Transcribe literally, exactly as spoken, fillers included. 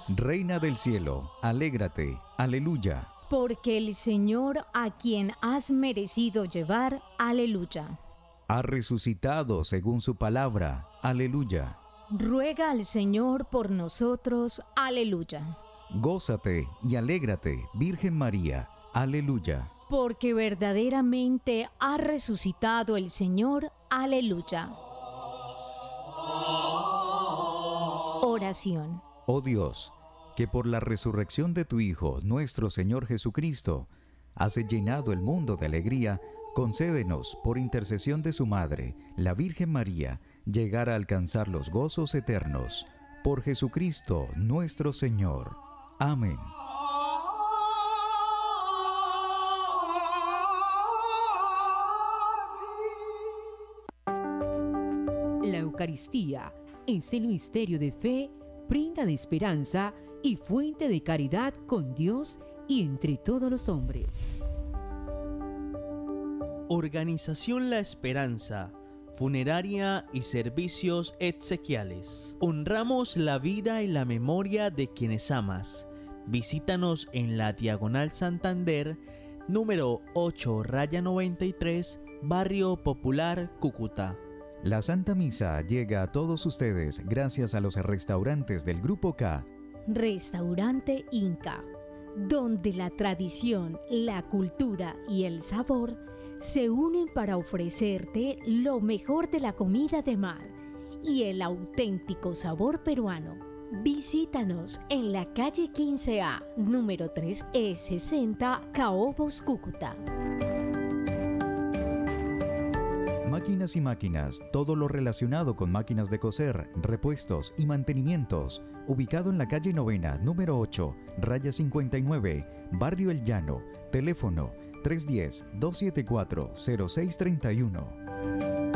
Reina del cielo, alégrate, aleluya. Porque el Señor a quien has merecido llevar, aleluya. Ha resucitado según su palabra, aleluya. Ruega al Señor por nosotros, aleluya. Gózate y alégrate, Virgen María, aleluya. Porque verdaderamente ha resucitado el Señor, aleluya. Oración. Oh Dios, que por la resurrección de tu Hijo, nuestro Señor Jesucristo, has llenado el mundo de alegría, concédenos, por intercesión de su Madre, la Virgen María, llegar a alcanzar los gozos eternos. Por Jesucristo nuestro Señor. Amén. La Eucaristía es el misterio de fe, prenda de esperanza y fuente de caridad con Dios y entre todos los hombres. Organización La Esperanza, funeraria y servicios exequiales. Honramos la vida y la memoria de quienes amas. Visítanos en la Diagonal Santander, número ocho, raya noventa y tres, Barrio Popular, Cúcuta. La Santa Misa llega a todos ustedes gracias a los restaurantes del Grupo K. Restaurante Inca, donde la tradición, la cultura y el sabor se unen para ofrecerte lo mejor de la comida de mar y el auténtico sabor peruano. Visítanos en la calle quince A, número tres E sesenta, Caobos, Cúcuta. Máquinas y máquinas, todo lo relacionado con máquinas de coser, repuestos y mantenimientos. Ubicado en la calle novena, número ocho, raya cincuenta y nueve, Barrio El Llano. Teléfono tres uno cero, dos siete cuatro, cero seis tres uno.